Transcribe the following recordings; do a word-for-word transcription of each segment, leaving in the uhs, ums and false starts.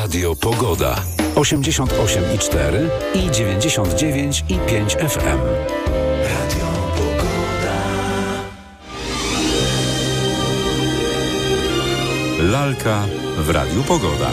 Radio Pogoda. osiemdziesiąt osiem i cztery i dziewięćdziesiąt dziewięć i pięć F M. Radio Pogoda. Lalka w Radiu Pogoda.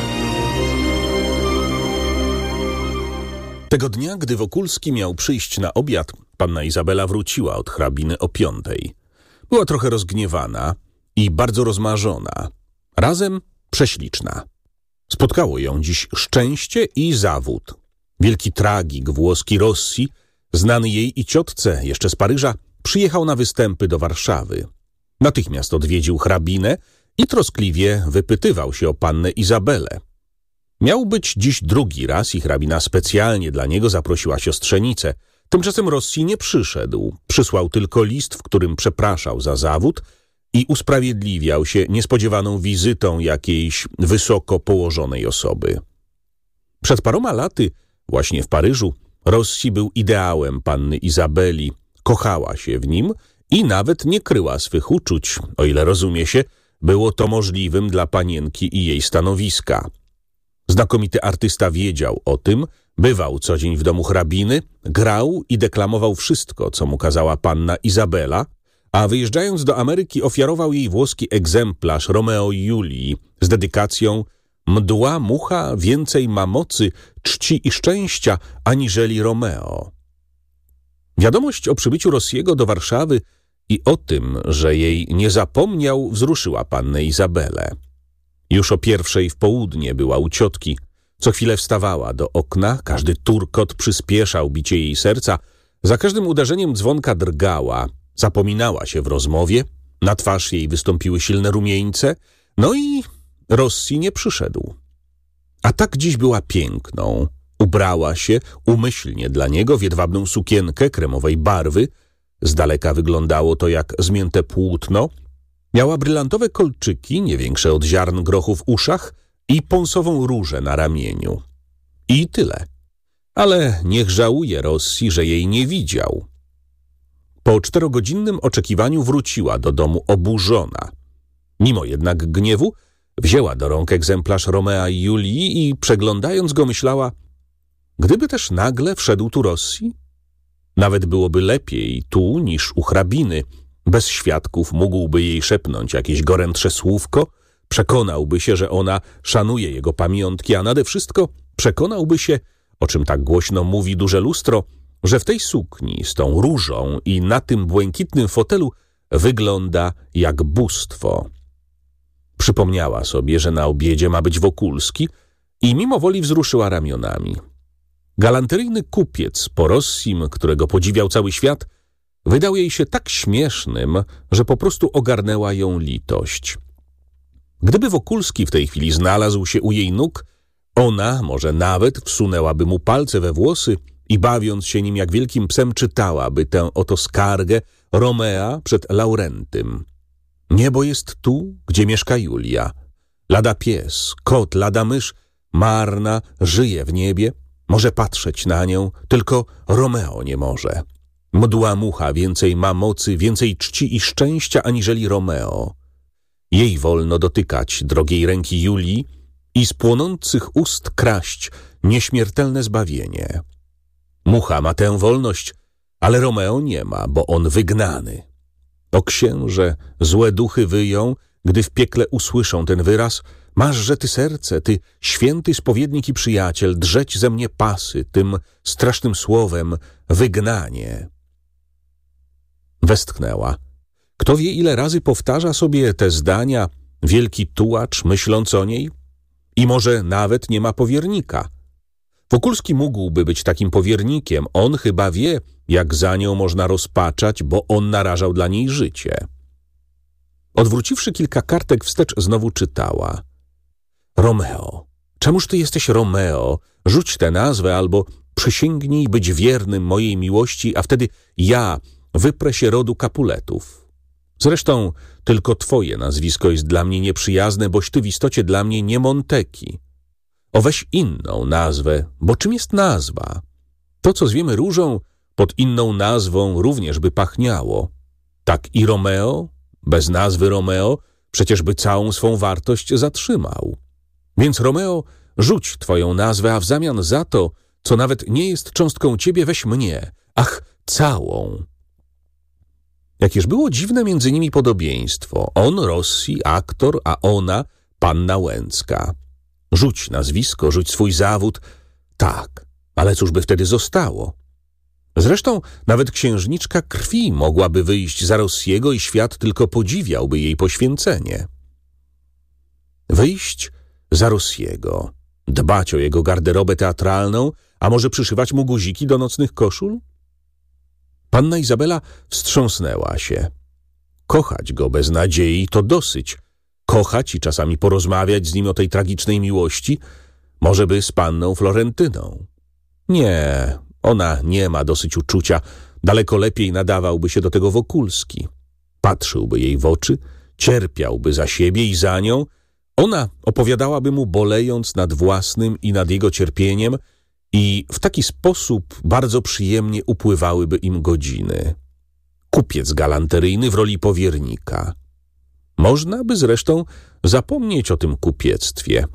Tego dnia, gdy Wokulski miał przyjść na obiad, panna Izabela wróciła od hrabiny o piątej. Była trochę rozgniewana i bardzo rozmarzona. Razem prześliczna. Spotkało ją dziś szczęście i zawód. Wielki tragik włoski Rossi, znany jej i ciotce jeszcze z Paryża, przyjechał na występy do Warszawy. Natychmiast odwiedził hrabinę i troskliwie wypytywał się o pannę Izabelę. Miał być dziś drugi raz i hrabina specjalnie dla niego zaprosiła siostrzenicę. Tymczasem Rossi nie przyszedł. Przysłał tylko list, w którym przepraszał za zawód i usprawiedliwiał się niespodziewaną wizytą jakiejś wysoko położonej osoby. Przed paroma laty, właśnie w Paryżu, Rossi był ideałem panny Izabeli. Kochała się w nim i nawet nie kryła swych uczuć. O ile rozumie się, było to możliwym dla panienki i jej stanowiska. Znakomity artysta wiedział o tym, bywał co dzień w domu hrabiny, grał i deklamował wszystko, co mu kazała panna Izabela, a wyjeżdżając do Ameryki ofiarował jej włoski egzemplarz Romeo i Julii z dedykacją „Mdła mucha więcej ma mocy, czci i szczęścia aniżeli Romeo”. Wiadomość o przybyciu Rossiego do Warszawy i o tym, że jej nie zapomniał, wzruszyła pannę Izabelę. Już o pierwszej w południe była u ciotki. Co chwilę wstawała do okna, każdy turkot przyspieszał bicie jej serca, za każdym uderzeniem dzwonka drgała, zapominała się w rozmowie, na twarz jej wystąpiły silne rumieńce, no i Rossi nie przyszedł. A tak dziś była piękną, ubrała się umyślnie dla niego w jedwabną sukienkę kremowej barwy, z daleka wyglądało to jak zmięte płótno, miała brylantowe kolczyki, nie większe od ziarn grochu w uszach i pąsową różę na ramieniu. I tyle. Ale niech żałuje Rossi, że jej nie widział. Po czterogodzinnym oczekiwaniu wróciła do domu oburzona. Mimo jednak gniewu wzięła do rąk egzemplarz Romea i Julii i przeglądając go myślała, gdyby też nagle wszedł tu Rossi? Nawet byłoby lepiej tu niż u hrabiny. Bez świadków mógłby jej szepnąć jakieś gorętsze słówko, przekonałby się, że ona szanuje jego pamiątki, a nade wszystko przekonałby się, o czym tak głośno mówi duże lustro, że w tej sukni z tą różą i na tym błękitnym fotelu wygląda jak bóstwo. Przypomniała sobie, że na obiedzie ma być Wokulski i mimo woli wzruszyła ramionami. Galanteryjny kupiec po Rossim, którego podziwiał cały świat, wydał jej się tak śmiesznym, że po prostu ogarnęła ją litość. Gdyby Wokulski w tej chwili znalazł się u jej nóg, ona może nawet wsunęłaby mu palce we włosy i bawiąc się nim jak wielkim psem czytałaby tę oto skargę Romea przed Laurentym. Niebo jest tu, gdzie mieszka Julia. Lada pies, kot, lada mysz, marna, żyje w niebie, może patrzeć na nią, tylko Romeo nie może. Mdła mucha więcej ma mocy, więcej czci i szczęścia aniżeli Romeo. Jej wolno dotykać drogiej ręki Julii i z płonących ust kraść nieśmiertelne zbawienie. Mucha ma tę wolność, ale Romeo nie ma, bo on wygnany. O księże, złe duchy wyją, gdy w piekle usłyszą ten wyraz: maszże ty serce, ty święty spowiednik i przyjaciel, drzeć ze mnie pasy tym strasznym słowem wygnanie. Westchnęła. Kto wie, ile razy powtarza sobie te zdania wielki tułacz, myśląc o niej? I może nawet nie ma powiernika. Wokulski mógłby być takim powiernikiem. On chyba wie, jak za nią można rozpaczać, bo on narażał dla niej życie. Odwróciwszy kilka kartek wstecz, znowu czytała. Romeo. Czemuż ty jesteś Romeo? Rzuć tę nazwę albo przysięgnij być wiernym mojej miłości, a wtedy ja wyprę się rodu Capuletów. Zresztą tylko twoje nazwisko jest dla mnie nieprzyjazne, boś ty w istocie dla mnie nie Monteki. O, weź inną nazwę, bo czym jest nazwa? To, co zwiemy różą, pod inną nazwą również by pachniało. Tak i Romeo, bez nazwy Romeo, przecież by całą swą wartość zatrzymał. Więc Romeo rzuć twoją nazwę, a w zamian za to, co nawet nie jest cząstką ciebie, weź mnie. Ach, całą. Jakież było dziwne między nimi podobieństwo. On Rossi, aktor, a ona panna Łęcka. Rzuć nazwisko, rzuć swój zawód. Tak, ale cóż by wtedy zostało? Zresztą nawet księżniczka krwi mogłaby wyjść za Rossiego i świat tylko podziwiałby jej poświęcenie. Wyjść za Rossiego, dbać o jego garderobę teatralną, a może przyszywać mu guziki do nocnych koszul? Panna Izabela wstrząsnęła się. Kochać go bez nadziei to dosyć. Kochać i czasami porozmawiać z nim o tej tragicznej miłości, może by z panną Florentyną. Nie, ona nie ma dosyć uczucia. Daleko lepiej nadawałby się do tego Wokulski. Patrzyłby jej w oczy, cierpiałby za siebie i za nią. Ona opowiadałaby mu, bolejąc nad własnym i nad jego cierpieniem, i w taki sposób bardzo przyjemnie upływałyby im godziny. Kupiec galanteryjny w roli powiernika. Można by zresztą zapomnieć o tym kupiectwie.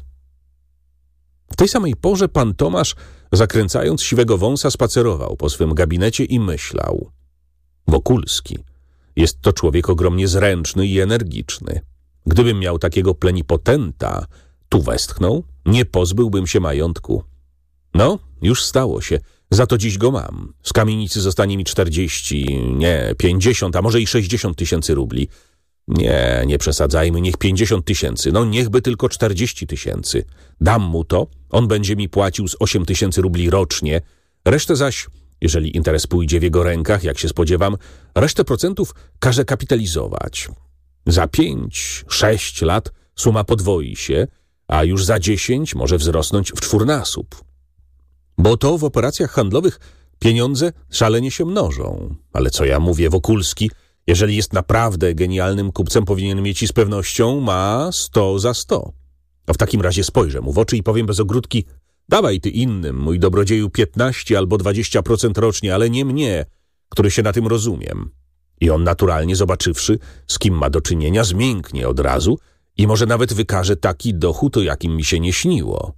W tej samej porze pan Tomasz, zakręcając siwego wąsa, spacerował po swym gabinecie i myślał. Wokulski jest to człowiek ogromnie zręczny i energiczny. Gdybym miał takiego plenipotenta, tu westchnął, nie pozbyłbym się majątku. No, już stało się. Za to dziś go mam. Z kamienicy zostanie mi czterdzieści, nie, pięćdziesiąt, a może i sześćdziesiąt tysięcy rubli. Nie, nie przesadzajmy, niech pięćdziesiąt tysięcy, no niechby tylko czterdzieści tysięcy. Dam mu to, on będzie mi płacił z osiem tysięcy rubli rocznie, resztę zaś, jeżeli interes pójdzie w jego rękach, jak się spodziewam, resztę procentów każe kapitalizować. Za pięć, sześć lat suma podwoi się, a już za dziesięć może wzrosnąć w czwórnasób. Bo to w operacjach handlowych pieniądze szalenie się mnożą. Ale co ja mówię, Wokulski, jeżeli jest naprawdę genialnym kupcem, powinien mieć i z pewnością ma sto za sto. A w takim razie spojrzę mu w oczy i powiem bez ogródki, dawaj ty innym, mój dobrodzieju, piętnaście albo dwadzieścia procent rocznie, ale nie mnie, który się na tym rozumiem. I on naturalnie, zobaczywszy, z kim ma do czynienia, zmięknie od razu i może nawet wykaże taki dochód, o jakim mi się nie śniło.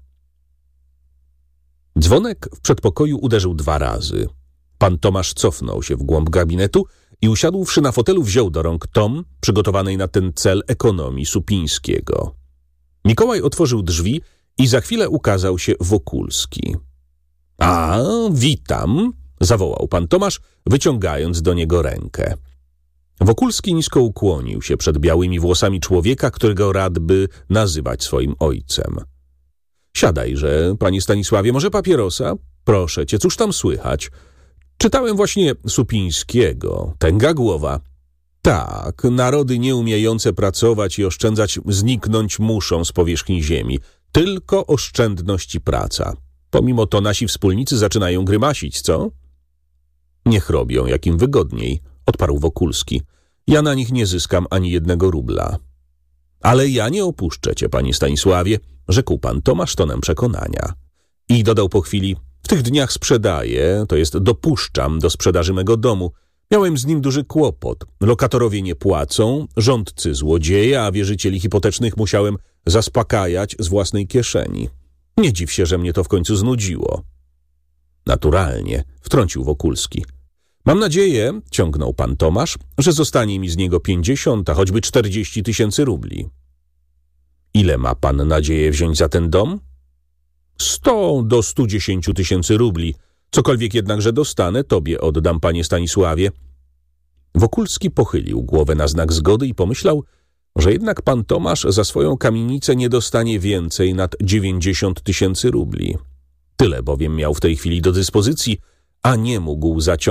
Dzwonek w przedpokoju uderzył dwa razy. Pan Tomasz cofnął się w głąb gabinetu i usiadłszy na fotelu, wziął do rąk tom przygotowanej na ten cel ekonomii Supińskiego. Mikołaj otworzył drzwi i za chwilę ukazał się Wokulski. — A, witam! — zawołał pan Tomasz, wyciągając do niego rękę. Wokulski nisko ukłonił się przed białymi włosami człowieka, którego rad by nazywać swoim ojcem. — Siadajże, panie Stanisławie, może papierosa? Proszę cię, cóż tam słychać? Czytałem właśnie Supińskiego. Tęga głowa. Tak, narody nieumiejące pracować i oszczędzać zniknąć muszą z powierzchni ziemi. Tylko oszczędność i praca. Pomimo to nasi wspólnicy zaczynają grymasić, co? Niech robią, jak im wygodniej, odparł Wokulski. Ja na nich nie zyskam ani jednego rubla. Ale ja nie opuszczę cię, panie Stanisławie, rzekł pan Tomasz tonem przekonania. I dodał po chwili, w tych dniach sprzedaję, to jest dopuszczam do sprzedaży mego domu. Miałem z nim duży kłopot. Lokatorowie nie płacą, rządcy złodzieje, a wierzycieli hipotecznych musiałem zaspokajać z własnej kieszeni. Nie dziw się, że mnie to w końcu znudziło. Naturalnie, wtrącił Wokulski. Mam nadzieję, ciągnął pan Tomasz, że zostanie mi z niego pięćdziesiąt, a choćby czterdzieści tysięcy rubli. Ile ma pan nadzieję wziąć za ten dom? Sto do stu dziesięciu tysięcy rubli. Cokolwiek jednakże dostanę, tobie oddam, panie Stanisławie. Wokulski pochylił głowę na znak zgody i pomyślał, że jednak pan Tomasz za swoją kamienicę nie dostanie więcej nad dziewięćdziesiąt tysięcy rubli. Tyle bowiem miał w tej chwili do dyspozycji, a nie mógł zaciągnąć